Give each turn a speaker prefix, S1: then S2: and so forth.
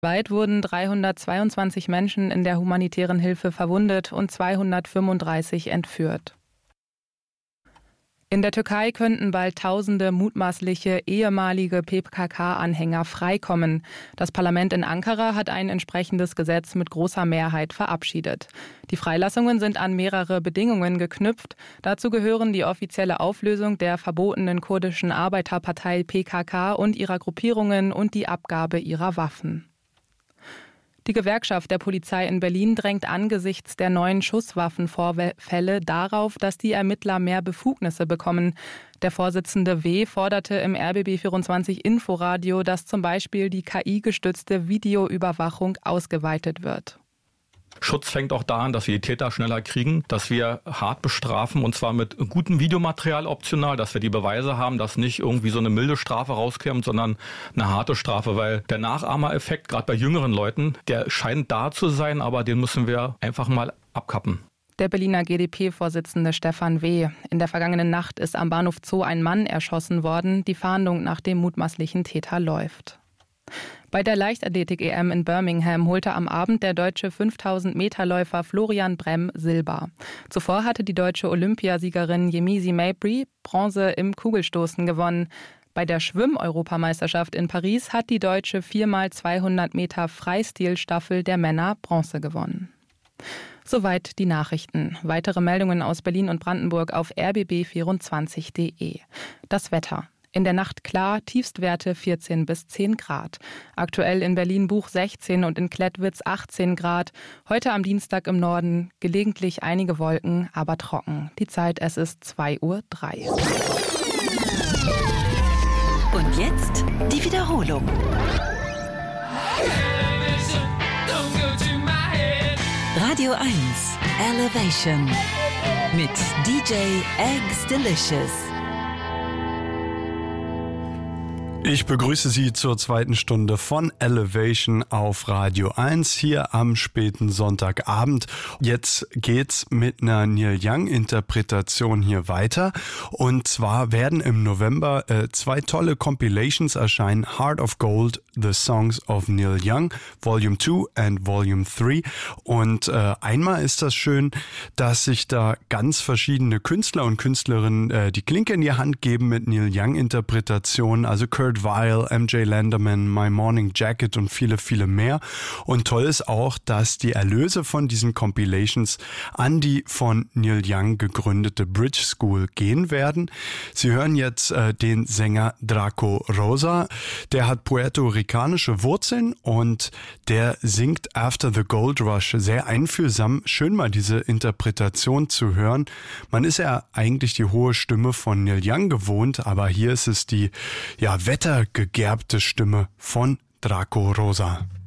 S1: Weit wurden 322 Menschen in der humanitären Hilfe verwundet und 235 entführt. In der Türkei könnten bald tausende mutmaßliche ehemalige PKK-Anhänger freikommen. Das Parlament in Ankara hat ein entsprechendes Gesetz mit großer Mehrheit verabschiedet. Die Freilassungen sind an mehrere Bedingungen geknüpft. Dazu gehören die offizielle Auflösung der verbotenen kurdischen Arbeiterpartei PKK und ihrer Gruppierungen und die Abgabe ihrer Waffen. Die Gewerkschaft der Polizei in Berlin drängt angesichts der neuen Schusswaffenvorfälle darauf, dass die Ermittler mehr Befugnisse bekommen. Der Vorsitzende W. forderte im RBB24 Inforadio, dass zum Beispiel die KI-gestützte Videoüberwachung ausgeweitet wird.
S2: Schutz fängt auch da an, dass wir die Täter schneller kriegen, dass wir hart bestrafen und zwar mit gutem Videomaterial optional, dass wir die Beweise haben, dass nicht irgendwie so eine milde Strafe rauskommt, sondern eine harte Strafe, weil der Nachahmereffekt, gerade bei jüngeren Leuten, der scheint da zu sein, aber den müssen wir einfach mal abkappen.
S1: Der Berliner GdP-Vorsitzende Stefan W. In der vergangenen Nacht ist am Bahnhof Zoo ein Mann erschossen worden. Die Fahndung nach dem mutmaßlichen Täter läuft. Bei der Leichtathletik-EM in Birmingham holte am Abend der deutsche 5000-Meter-Läufer Florian Bremm Silber. Zuvor hatte die deutsche Olympiasiegerin Yemisi Mabry Bronze im Kugelstoßen gewonnen. Bei der Schwimm-Europameisterschaft in Paris hat die deutsche 4x200 Meter Freistilstaffel der Männer Bronze gewonnen. Soweit die Nachrichten. Weitere Meldungen aus Berlin und Brandenburg auf rbb24.de. Das Wetter. In der Nacht klar, Tiefstwerte 14 bis 10 Grad. Aktuell in Berlin-Buch 16 und in Klettwitz 18 Grad. Heute am Dienstag im Norden gelegentlich einige Wolken, aber trocken. Die Zeit, es ist 2:03 Uhr.
S3: Und jetzt die Wiederholung. Radio 1, Elevation mit DJ Eggs Delicious.
S4: Ich begrüße Sie zur zweiten Stunde von Elevation auf Radio 1 hier am späten Sonntagabend. Jetzt geht's mit einer Neil Young-Interpretation hier weiter. Und zwar werden im November zwei tolle Compilations erscheinen. Heart of Gold, The Songs of Neil Young, Volume 2 and Volume 3. Und einmal ist das schön, dass sich da ganz verschiedene Künstler und Künstlerinnen die Klinke in die Hand geben mit Neil Young-Interpretationen. Also Kurt Weill, MJ Landerman, My Morning Jacket und viele, viele mehr. Und toll ist auch, dass die Erlöse von diesen Compilations an die von Neil Young gegründete Bridge School gehen werden. Sie hören jetzt den Sänger Draco Rosa. Der hat puerto-ricanische Wurzeln und der singt After the Gold Rush sehr einfühlsam. Schön mal diese Interpretation zu hören. Man ist ja eigentlich die hohe Stimme von Neil Young gewohnt, aber hier ist es die wettergegerbte Stimme von Draco Rosa.